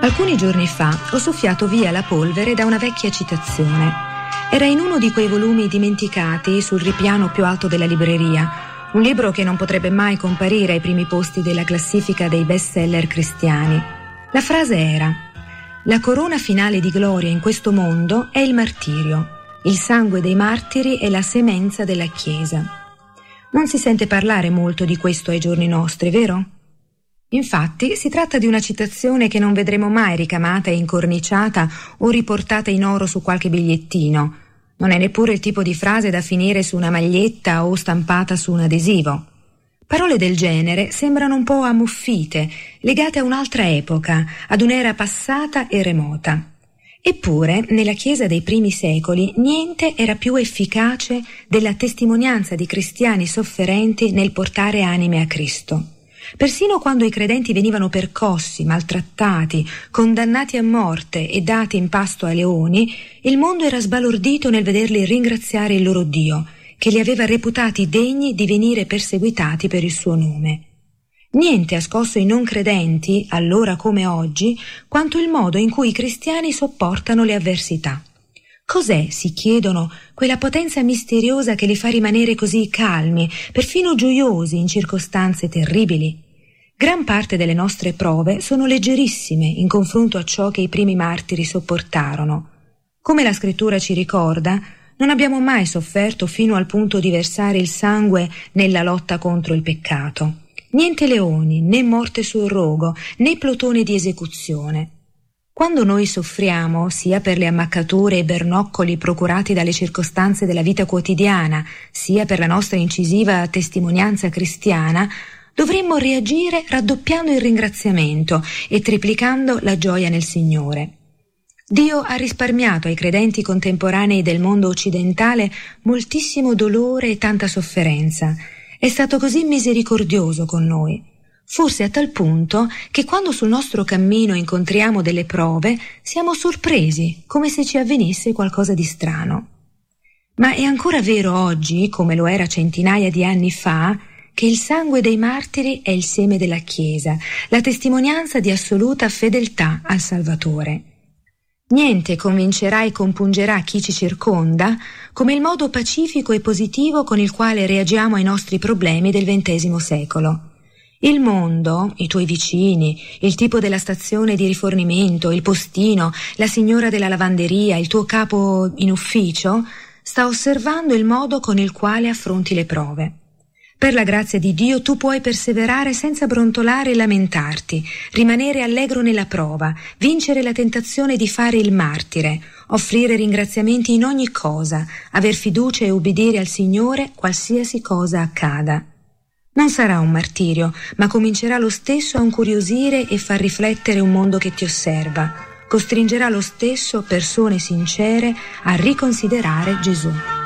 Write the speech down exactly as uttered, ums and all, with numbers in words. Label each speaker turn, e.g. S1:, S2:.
S1: Alcuni giorni fa ho soffiato via la polvere da una vecchia citazione. Era in uno di quei volumi dimenticati sul ripiano più alto della libreria, un libro che non potrebbe mai comparire ai primi posti della classifica dei bestseller cristiani. La frase era: la corona finale di gloria in questo mondo è il martirio. Il sangue dei martiri è la semenza della Chiesa. Non si sente parlare molto di questo ai giorni nostri, vero? Infatti, si tratta di una citazione che non vedremo mai ricamata e incorniciata o riportata in oro su qualche bigliettino. Non è neppure il tipo di frase da finire su una maglietta o stampata su un adesivo. Parole del genere sembrano un po' ammuffite, legate a un'altra epoca, ad un'era passata e remota. Eppure, nella Chiesa dei primi secoli, niente era più efficace della testimonianza di cristiani sofferenti nel portare anime a Cristo. Persino quando i credenti venivano percossi, maltrattati, condannati a morte e dati in pasto ai leoni, il mondo era sbalordito nel vederli ringraziare il loro Dio, che li aveva reputati degni di venire perseguitati per il suo nome. Niente ha scosso i non credenti, allora come oggi, quanto il modo in cui i cristiani sopportano le avversità. Cos'è, si chiedono, quella potenza misteriosa che li fa rimanere così calmi, perfino gioiosi in circostanze terribili? Gran parte delle nostre prove sono leggerissime in confronto a ciò che i primi martiri sopportarono. Come la scrittura ci ricorda, non abbiamo mai sofferto fino al punto di versare il sangue nella lotta contro il peccato. Niente leoni, né morte sul rogo, né plotone di esecuzione. Quando noi soffriamo, sia per le ammaccature e bernoccoli procurati dalle circostanze della vita quotidiana, sia per la nostra incisiva testimonianza cristiana, dovremmo reagire raddoppiando il ringraziamento e triplicando la gioia nel Signore. Dio ha risparmiato ai credenti contemporanei del mondo occidentale moltissimo dolore e tanta sofferenza. È stato così misericordioso con noi. Forse a tal punto che quando sul nostro cammino incontriamo delle prove siamo sorpresi, come se ci avvenisse qualcosa di strano. Ma è ancora vero oggi, come lo era centinaia di anni fa, che il sangue dei martiri è il seme della Chiesa, la testimonianza di assoluta fedeltà al Salvatore. Niente convincerà e compungerà chi ci circonda come il modo pacifico e positivo con il quale reagiamo ai nostri problemi del ventesimo secolo. Il mondo, i tuoi vicini, il tipo della stazione di rifornimento, il postino, la signora della lavanderia, il tuo capo in ufficio, sta osservando il modo con il quale affronti le prove. Per la grazia di Dio tu puoi perseverare senza brontolare e lamentarti, rimanere allegro nella prova, vincere la tentazione di fare il martire, offrire ringraziamenti in ogni cosa, aver fiducia e ubbidire al Signore qualsiasi cosa accada. Non sarà un martirio, ma comincerà lo stesso a incuriosire e far riflettere un mondo che ti osserva. Costringerà lo stesso persone sincere a riconsiderare Gesù.